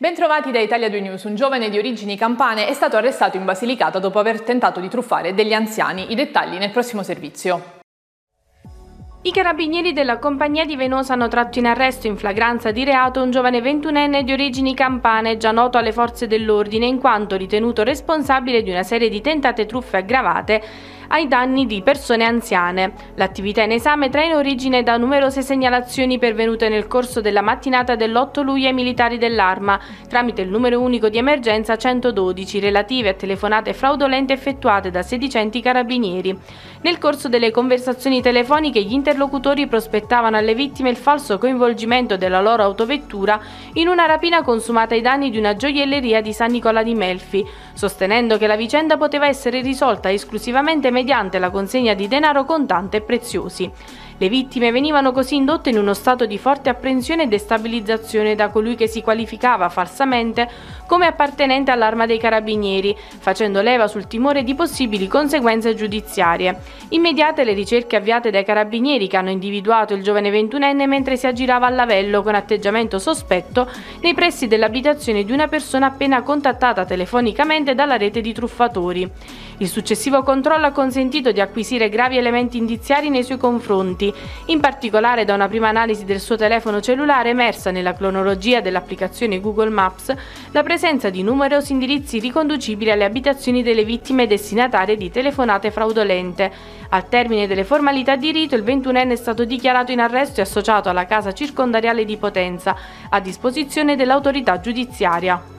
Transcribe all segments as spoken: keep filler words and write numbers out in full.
Bentrovati da Italia due News. Un giovane di origini campane è stato arrestato in Basilicata dopo aver tentato di truffare degli anziani. I dettagli nel prossimo servizio. I carabinieri della compagnia di Venosa hanno tratto in arresto in flagranza di reato un giovane ventunenne di origini campane già noto alle forze dell'ordine in quanto ritenuto responsabile di una serie di tentate truffe aggravate ai danni di persone anziane. L'attività in esame trae in origine da numerose segnalazioni pervenute nel corso della mattinata dell'otto luglio ai militari dell'Arma tramite il numero unico di emergenza centododici relative a telefonate fraudolente effettuate da sedicenti carabinieri. Nel corso delle conversazioni telefoniche gli interlocutori prospettavano alle vittime il falso coinvolgimento della loro autovettura in una rapina consumata ai danni di una gioielleria di San Nicola di Melfi, sostenendo che la vicenda poteva essere risolta esclusivamente mediante la consegna di denaro contante e preziosi. Le vittime venivano così indotte in uno stato di forte apprensione e destabilizzazione da colui che si qualificava falsamente come appartenente all'Arma dei Carabinieri, facendo leva sul timore di possibili conseguenze giudiziarie. Immediate le ricerche avviate dai carabinieri che hanno individuato il giovane ventunenne mentre si aggirava a lavello con atteggiamento sospetto nei pressi dell'abitazione di una persona appena contattata telefonicamente dalla rete di truffatori. Il successivo controllo ha consentito di acquisire gravi elementi indiziari nei suoi confronti. In particolare, da una prima analisi del suo telefono cellulare emersa nella cronologia dell'applicazione Google Maps la presenza di numerosi indirizzi riconducibili alle abitazioni delle vittime destinatarie di telefonate fraudolente. Al termine delle formalità di rito, il ventunenne è stato dichiarato in arresto e associato alla casa circondariale di Potenza, a disposizione dell'autorità giudiziaria.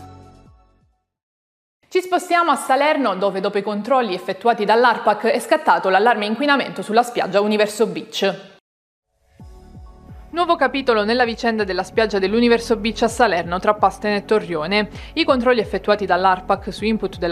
Ci spostiamo a Salerno, dove dopo i controlli effettuati dall'ARPAC è scattato l'allarme inquinamento sulla spiaggia Universo Beach. Nuovo capitolo nella vicenda della spiaggia dell'Universo Beach a Salerno tra Pastene e Torrione. I controlli effettuati dall'ARPAC su input della